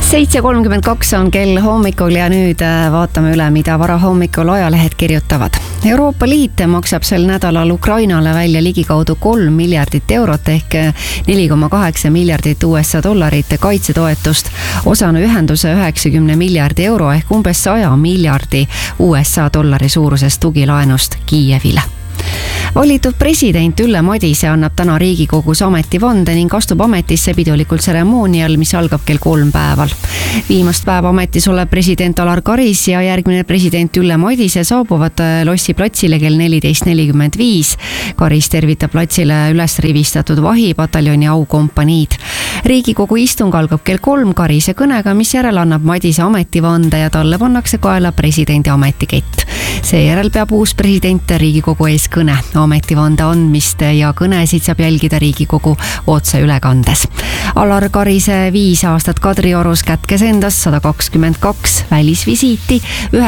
7:32 on kell hommikul ja nüüd vaatame üle, mida varahommikul ajalehed kirjutavad. Euroopa Liit maksab sel nädalal Ukrainale välja ligikaudu 3 miljardit eurot ehk 4,8 miljardit USA dollarit kaitsetoetust, osana ühenduse 90 miljardi euro ehk umbes 100 miljardi USA dollari suurusest tugilaenust Kiievile. Valitud president Ülle Madise annab täna Riigikogus ametivande ning astub ametisse pidulikul tseremoonial, mis algab kell 3 päeval. Viimast päeva ametis olev president Alar Karis ja järgmine president Ülle Madise saabuvad Lossi platsile kell 14:45. Karis tervitab platsile üles rivistatud vahipataljoni aukompaniid. Riigikogu istung algab kell 3 Karise kõnega, mis järel annab Madise ametivande ja talle pannakse kaela presidendi ametikett. Seejärel peab uus president Riigikogu ees kõne. Ametivande andmist ja kõnesid saab jälgida Riigikogu otseülekandes. Alar Karise 5 aastat Kadriorus kätkes endas 122 välisvisiiti,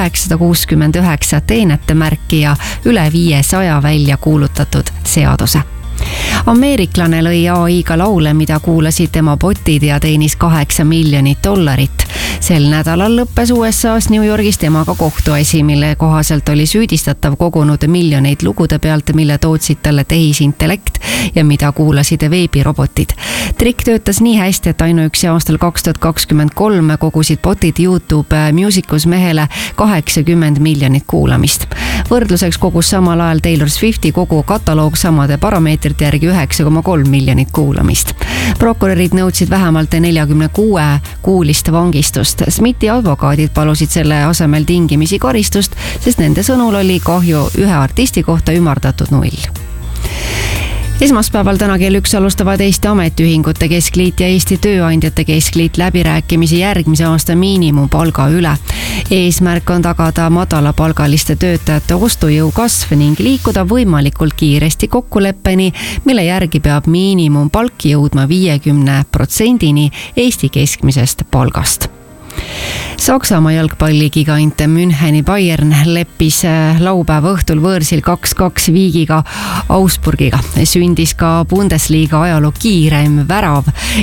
969 teenetemärki ja üle 500 välja kuulutatud seaduse. Ameeriklane lõi AI-ga laule, mida kuulasid tema botid ja teenis $8 miljonit. Sel nädalal lõppes USA's New Yorgis temaga kohtuasi, mille kohaselt oli süüdistatav kogunud miljoneid lugude pealt, mille tootsid talle tehisintellekt ja mida kuulasid veebirobotid. Trikk töötas nii hästi, et ainuüksi aastal 2023 kogusid botid YouTube Musicus mehele 80 miljonit kuulamist. Võrdluseks kogus samal ajal Taylor Swifti kogu kataloog samade parameetrite järgi 9,3 miljonit kuulamist. Prokurörid nõudsid vähemalt 46 kuulist vangistust. Smithi advokaadid palusid selle asemel tingimisi karistust, sest nende sõnul oli kahju ühe artisti kohta ümardatud 0. Esmaspäeval täna kell 1 alustavad Eesti Ametiühingute Keskliit ja Eesti Tööandjate Keskliit läbirääkimisi järgmise aasta miinimumpalga üle. Eesmärk on tagada madalapalgaliste töötajate ostujõu kasv ning liikuda võimalikult kiiresti kokkuleppeni, mille järgi peab miinimumpalk jõudma 50%-ni Eesti keskmisest palgast. Saksamaa jalgpalligigant Müncheni Bayern leppis laupäeva õhtul võõrsil 2-2 viigiga Augsburgiga. Sündis ka Bundesliga ajaloo kiireim värav.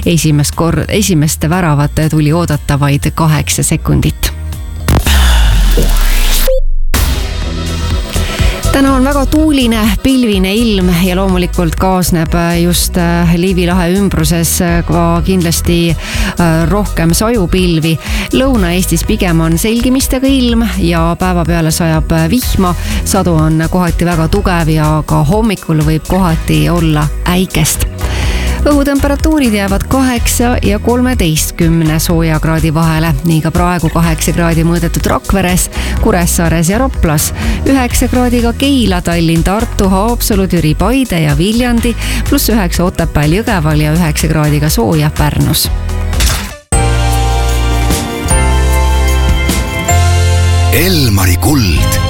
Esimest väravat tuli oodata vaid 8 sekundit. Täna on väga tuuline, pilvine ilm ja loomulikult kaasneb just Liivi lahe ümbruses ka kindlasti rohkem sajupilvi. Lõuna-Eestis pigem on selgimistega ilm ja päeva peale sajab vihma. Sadu on kohati väga tugev ja ka hommikul võib kohati olla äikest. Õhutemperatuurid jäävad 8 ja 13 soojakraadi vahele, nii ka praegu 8 kraadi mõõdetud Rakveres, Kuressaares ja Raplas, 9 kraadiga Keila, Tallinn, Tartu, Haapsalu, Türi, Paide ja Viljandi, pluss 9 Otepääl, Jõgeval ja 9 kraadiga sooja Pärnus. Elmari kuld.